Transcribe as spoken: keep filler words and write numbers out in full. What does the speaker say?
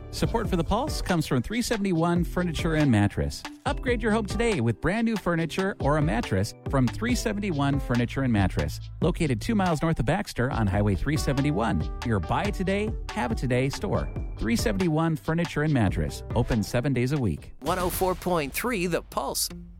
Support for The Pulse comes from three seventy-one Furniture and Mattress. Upgrade your home today with brand new furniture or a mattress from three seventy-one Furniture and Mattress. Located two miles north of Baxter on Highway three seventy-one. Your buy it today, have it today store. three seventy-one Furniture and Mattress. Open seven days a week. one oh four point three The Pulse.